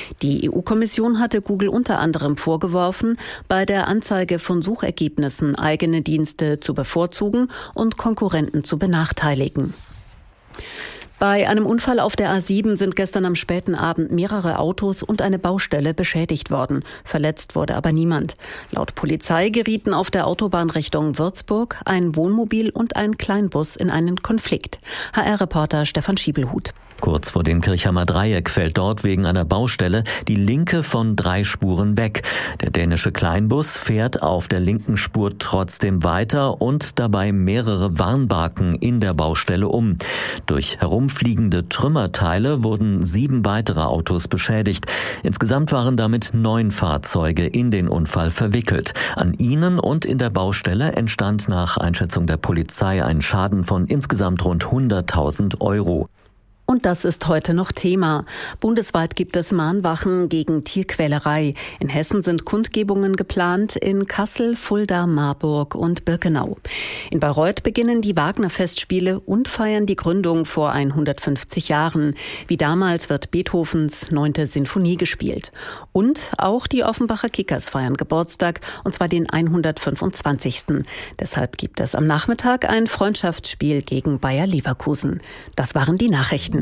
Die EU-Kommission hatte Google unter anderem vorgeworfen, bei der Anzeige von Suchergebnissen eigene Dienste zu bevorzugen und Konkurrenten zu benachteiligen. Bei einem Unfall auf der A7 sind gestern am späten Abend mehrere Autos und eine Baustelle beschädigt worden. Verletzt wurde aber niemand. Laut Polizei gerieten auf der Autobahn Richtung Würzburg ein Wohnmobil und ein Kleinbus in einen Konflikt. HR-Reporter Stefan Schiebelhut. Kurz vor dem Kirchheimer Dreieck fällt dort wegen einer Baustelle die linke von 3 Spuren weg. Der dänische Kleinbus fährt auf der linken Spur trotzdem weiter und dabei mehrere Warnbarken in der Baustelle um. Durch herumfliegende Trümmerteile wurden 7 weitere Autos beschädigt. Insgesamt waren damit 9 Fahrzeuge in den Unfall verwickelt. An ihnen und in der Baustelle entstand nach Einschätzung der Polizei ein Schaden von insgesamt rund 100.000 €. Und das ist heute noch Thema. Bundesweit gibt es Mahnwachen gegen Tierquälerei. In Hessen sind Kundgebungen geplant in Kassel, Fulda, Marburg und Birkenau. In Bayreuth beginnen die Wagner-Festspiele und feiern die Gründung vor 150 Jahren. Wie damals wird Beethovens 9. Sinfonie gespielt. Und auch die Offenbacher Kickers feiern Geburtstag, und zwar den 125. Deshalb gibt es am Nachmittag ein Freundschaftsspiel gegen Bayer Leverkusen. Das waren die Nachrichten.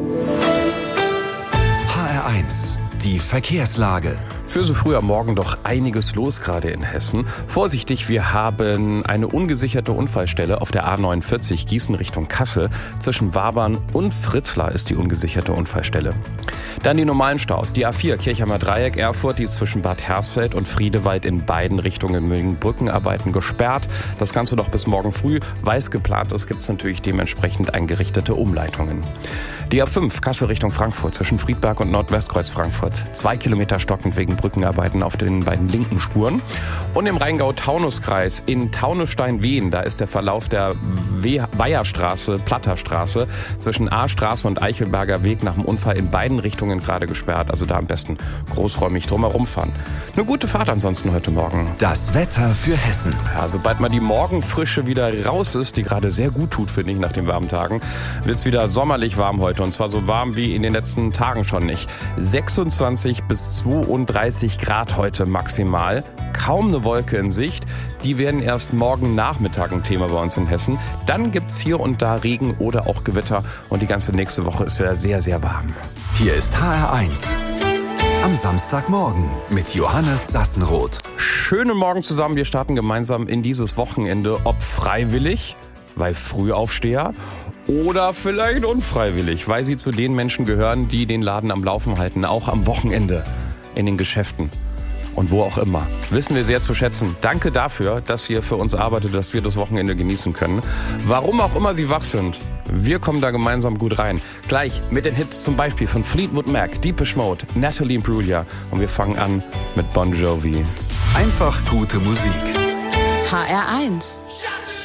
HR1, die Verkehrslage. Für so früh am Morgen doch einiges los, gerade in Hessen. Vorsichtig, wir haben eine ungesicherte Unfallstelle auf der A49 Gießen Richtung Kassel. Zwischen Wabern und Fritzlar ist die ungesicherte Unfallstelle. Dann die normalen Staus. Die A4 Kirchheimer Dreieck Erfurt, die ist zwischen Bad Hersfeld und Friedewald in beiden Richtungen wegen Brückenarbeiten gesperrt. Das Ganze noch bis morgen früh. Weil es geplant ist, gibt es natürlich dementsprechend eingerichtete Umleitungen. Die A5 Kassel Richtung Frankfurt zwischen Friedberg und Nordwestkreuz Frankfurt. 2 Kilometer stockend wegen Brückenarbeiten auf den beiden linken Spuren. Und im Rheingau-Taunus-Kreis in Taunusstein-Wehen, da ist der Verlauf der Weiherstraße, Platterstraße zwischen A-Straße und Eichelberger Weg nach dem Unfall in beiden Richtungen gerade gesperrt. Also da am besten großräumig drumherum fahren. Eine gute Fahrt ansonsten heute Morgen. Das Wetter für Hessen. Ja, sobald mal die Morgenfrische wieder raus ist, die gerade sehr gut tut, finde ich, nach den warmen Tagen, wird es wieder sommerlich warm heute. Und zwar so warm wie in den letzten Tagen schon nicht. 26 bis 32 Grad heute maximal. Kaum eine Wolke in Sicht. Die werden erst morgen Nachmittag ein Thema bei uns in Hessen. Dann gibt's hier und da Regen oder auch Gewitter. Und die ganze nächste Woche ist wieder sehr, sehr warm. Hier ist HR1. Am Samstagmorgen mit Johannes Sassenroth. Schönen Morgen zusammen. Wir starten gemeinsam in dieses Wochenende. Ob freiwillig, weil Frühaufsteher, oder vielleicht unfreiwillig, weil sie zu den Menschen gehören, die den Laden am Laufen halten. Auch am Wochenende in den Geschäften. Und wo auch immer. Wissen wir sehr zu schätzen. Danke dafür, dass ihr für uns arbeitet, dass wir das Wochenende genießen können. Warum auch immer Sie wach sind, wir kommen da gemeinsam gut rein. Gleich mit den Hits zum Beispiel von Fleetwood Mac, Depeche Mode, Natalie Imbruglia. Und wir fangen an mit Bon Jovi. Einfach gute Musik. HR1.